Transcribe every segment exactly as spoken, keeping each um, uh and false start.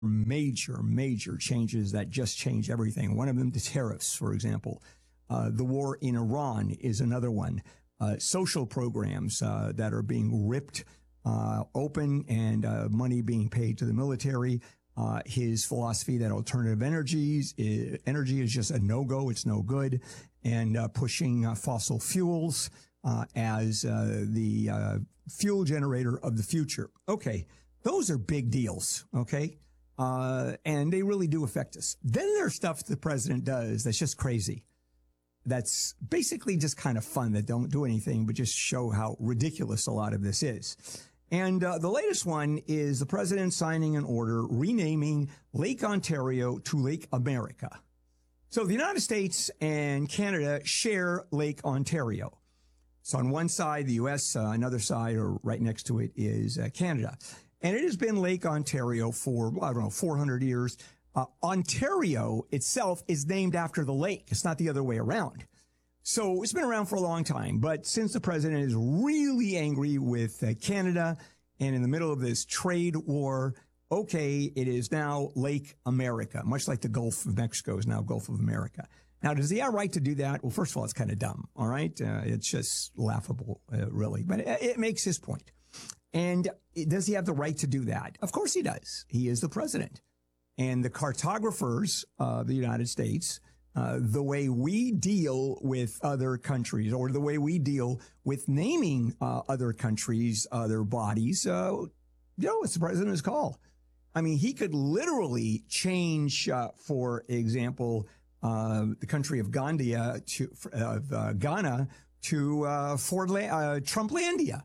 major, major changes that just change everything. One of them, the tariffs, for example. Uh, the war in Iran is another one. Uh, social programs uh, that are being ripped uh, open and uh, money being paid to the military. Uh, his philosophy that alternative energies, is, energy is just a no-go, it's no good, and uh, pushing uh, fossil fuels uh, as uh, the uh, fuel generator of the future. Okay, those are big deals, okay? Uh, and they really do affect us. Then there's stuff the president does that's just crazy. That's basically just kind of fun, that don't do anything but just show how ridiculous a lot of this is. And uh, the latest one is the president signing an order renaming Lake Ontario to Lake America. So the United States and Canada share Lake Ontario. So on one side, the U S, uh, another side, or right next to it, is uh, Canada. And it has been Lake Ontario for, I don't know, four hundred years. Uh, Ontario itself is named after the lake. It's not the other way around. So it's been around for a long time. But since the president is really angry with uh, Canada and in the middle of this trade war, okay, it is now Lake America, much like the Gulf of Mexico is now Gulf of America. Now, does he have a right to do that? Well, first of all, it's kind of dumb, all right? Uh, it's just laughable, uh, really. But it, it makes his point. And does he have the right to do that? Of course he does. He is the president. And the cartographers of the United States, uh, the way we deal with other countries, or the way we deal with naming uh, other countries, other bodies, uh, you know, it's the president's call. I mean, he could literally change, uh, for example, uh, the country of Gandia to, of uh, Ghana to uh, Fordla- uh, Trumplandia.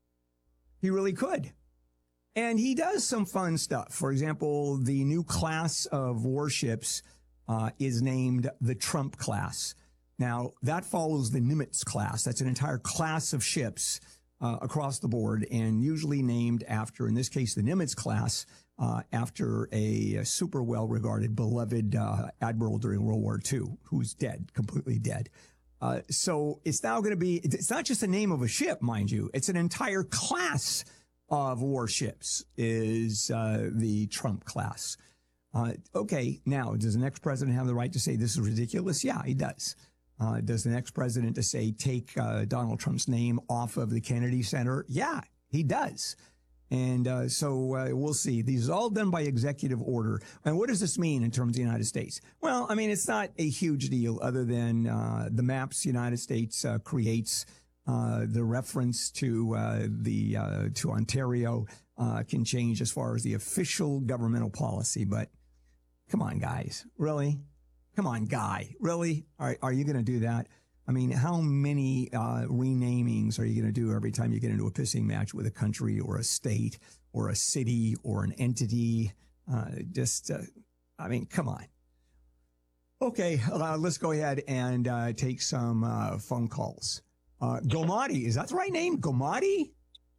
He really could. And he does some fun stuff. For example, the new class of warships uh, is named the Trump class. Now, that follows the Nimitz class. That's an entire class of ships uh, across the board, and usually named after, in this case, the Nimitz class, uh, after a, a super well-regarded, beloved uh, admiral during World War Two, who's dead, completely dead. Uh, so it's now going to be, it's not just the name of a ship, mind you. It's an entire class of warships is uh, the Trump class. Uh, okay, now, does the next president have the right to say this is ridiculous? Yeah, he does. Uh, does the next president to say take uh, Donald Trump's name off of the Kennedy Center? Yeah, he does. And uh, so uh, we'll see. These are all done by executive order. And what does this mean in terms of the United States? Well, I mean, it's not a huge deal other than uh, the maps the United States uh, creates. Uh, the reference to uh, the uh, to Ontario uh, can change as far as the official governmental policy. But come on, guys, really? Come on, guy, really? Are are you going to do that? I mean, how many uh, renamings are you going to do every time you get into a pissing match with a country or a state or a city or an entity? Uh, just, uh, I mean, come on. Okay, uh, let's go ahead and uh, take some uh, phone calls. Uh, Gomati, is that the right name? Gomati?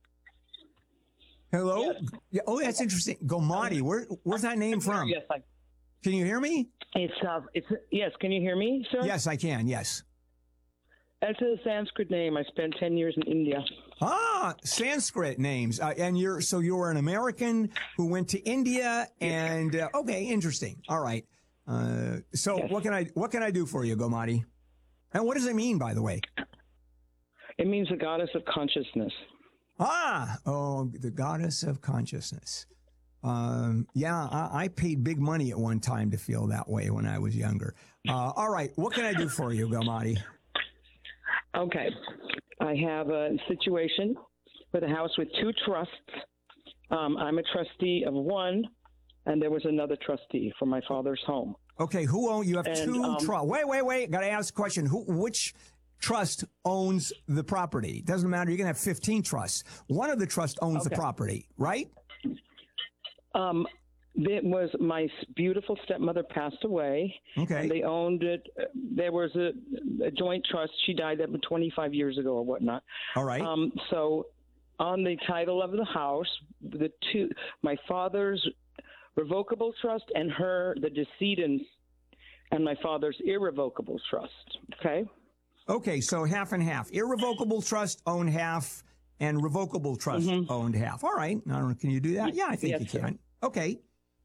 Hello? Yes. Yeah, oh, that's interesting. Gomati, where, where's that name from? Yes, I, Can you hear me? it's uh, it's yes. Can you hear me, sir? Yes, I can. Yes. It's a Sanskrit name. I spent ten years in India. Ah, Sanskrit names. Uh, and you're so you're an American who went to India, and uh, okay, interesting. All right. Uh, so Yes. what can I what can I do for you, Gomati? And what does it mean, by the way? It means the goddess of consciousness. Ah, oh, the goddess of consciousness. Um, yeah, I, I paid big money at one time to feel that way when I was younger. Uh, all right, what can I do for you, Gomati? Okay. I have a situation with a house with two trusts. Um, I'm a trustee of one, and there was another trustee for my father's home. Okay, who own? You have And, two um, trusts. Wait, wait, wait. Got to ask a question. Who? Which trust owns the property? Doesn't matter. You can have fifteen trusts. One of the trusts owns the Okay. property, right? Um, it was my s- beautiful stepmother passed away. Okay. And they owned it. Uh, There was a, a joint trust. She died about twenty-five years ago or whatnot. All right. Um, so on the title of the house, the two, my father's revocable trust and her, the decedent's, and my father's irrevocable trust. Okay. Okay, so half and half. Irrevocable trust owned half, and revocable trust Mhm. owned half. All right. I don't know. Can you do that? Yeah, I think Yes, you sir. can. Okay.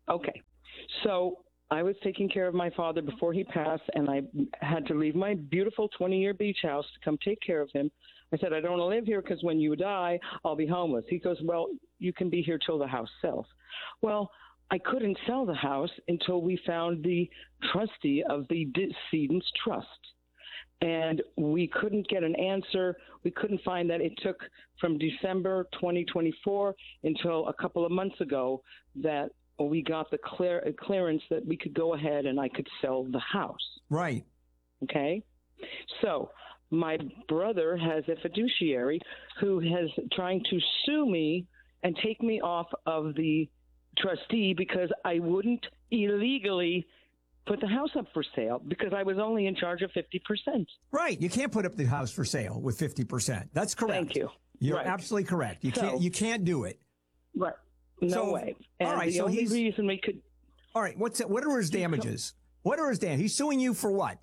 Okay. So I was taking care of my father before he passed, and I had to leave my beautiful twenty-year beach house to come take care of him. I said, I don't want to live here because when you die, I'll be homeless. He goes, well, you can be here till the house sells. Well, I couldn't sell the house until we found the trustee of the decedent's trust. And we couldn't get an answer. We couldn't find that. It took from December twenty twenty-four until a couple of months ago that we got the clear, clearance that we could go ahead and I could sell the house. Right. Okay. So my brother has a fiduciary who has trying to sue me and take me off of the trustee because I wouldn't illegally put the house up for sale because I was only in charge of fifty percent. Right. You can't put up the house for sale with fifty percent. That's correct. Thank you. You're right. absolutely correct. You so, can't you can't do it. Right. No so, way. And all right, the so only he's, reason we could All right, what's it, what are his damages? What are his damages? He's suing you for what?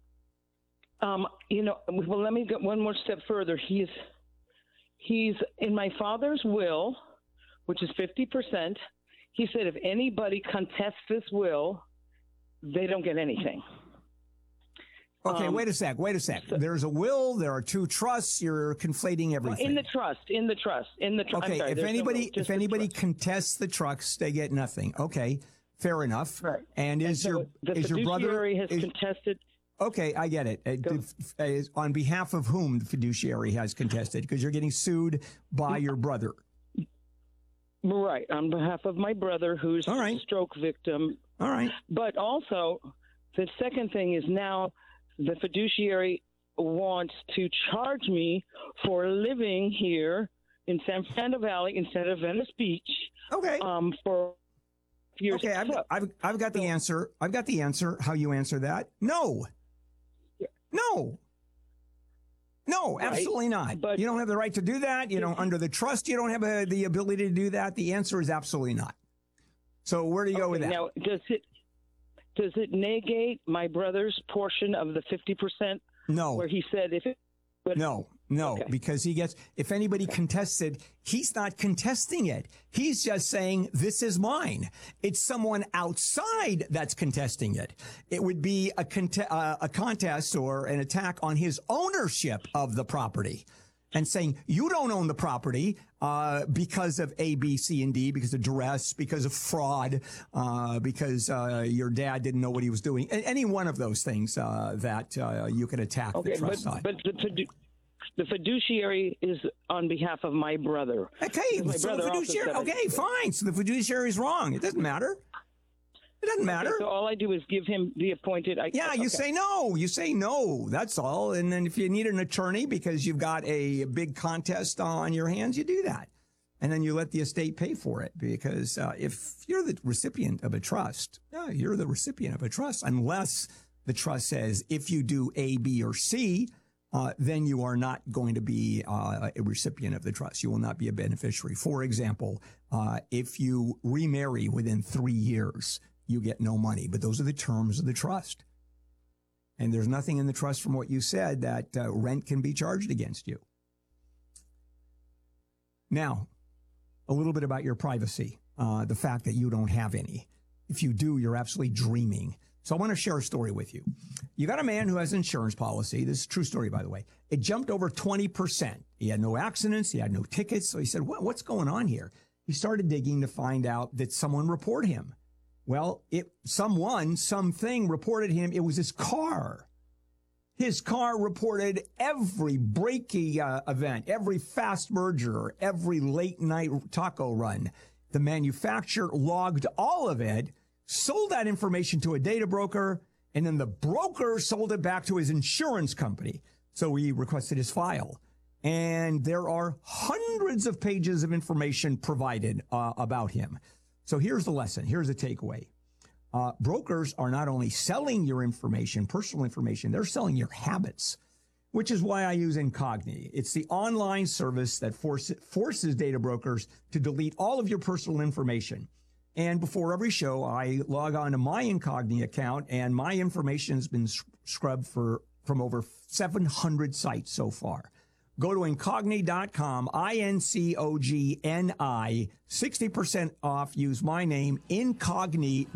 Um, you know, well, let me go one more step further. He's he's in my father's will, which is fifty percent. He said if anybody contests this will, they don't get anything. Okay, um, wait a sec. Wait a sec. So, There's a will. There are two trusts. You're conflating everything. In the trust. In the trust. In the trust. Okay, sorry, if anybody no if anybody contests the trucks, they get nothing. Okay, fair enough. Right. And is and so your the is your brother has is, contested? Okay, I get it. Uh, uh, on behalf of whom the fiduciary has contested? Because you're getting sued by your brother. Right, on behalf of my brother, who's All right. a stroke victim. All right. But also, the second thing is now the fiduciary wants to charge me for living here in San Fernando Valley instead of Venice Beach. Okay. Um, for years. Okay, I've, I've, I've got the answer. I've got the answer. How you answer that? No. No. No, absolutely right. not. But, you don't have the right to do that. You know, under the trust, you don't have a, the ability to do that. The answer is absolutely not. So where do you okay, go with that? Now, does it does it negate my brother's portion of the fifty percent? No. Where he said if it would, no, no, okay. because he gets, if anybody okay. contests it, he's not contesting it. He's just saying, this is mine. It's someone outside that's contesting it. It would be a, cont- uh, a contest or an attack on his ownership of the property and saying, you don't own the property uh, because of A, B, C, and D, because of duress, because of fraud, uh, because uh, your dad didn't know what he was doing. Any one of those things uh, that uh, you can attack okay, the trust but, on. But the, fidu- the fiduciary is on behalf of my brother. Okay, my so brother the fiduciary, okay, fine. So the fiduciary is wrong. It doesn't matter. It doesn't matter. Okay, so all I do is give him the appointed. I, yeah, okay. you say no. You say no. That's all. And then if you need an attorney because you've got a big contest on your hands, you do that. And then you let the estate pay for it because uh, if you're the recipient of a trust, yeah, you're the recipient of a trust unless the trust says if you do A, B, or C, uh, then you are not going to be uh, a recipient of the trust. You will not be a beneficiary. For example, uh, if you remarry within three years, you get no money. But those are the terms of the trust. And there's nothing in the trust from what you said that uh, rent can be charged against you. Now, a little bit about your privacy, uh, the fact that you don't have any. If you do, you're absolutely dreaming. So I want to share a story with you. You got a man who has an insurance policy. This is a true story, by the way. It jumped over twenty percent. He had no accidents. He had no tickets. So he said, what, what's going on here? He started digging to find out that someone reported him. Well, it someone, something reported him. It was his car. His car reported every breaking uh, event, every fast merger, every late night taco run. The manufacturer logged all of it, sold that information to a data broker, and then the broker sold it back to his insurance company. So he requested his file. And there are hundreds of pages of information provided uh, about him. So here's the lesson. Here's the takeaway. Uh, brokers are not only selling your information, personal information, they're selling your habits, which is why I use Incogni. It's the online service that force, forces data brokers to delete all of your personal information. And before every show, I log on to my Incogni account, and my information has been scrubbed for from over seven hundred sites so far. Go to incogni dot com, I N C O G N I, sixty percent off. Use my name, Incogni.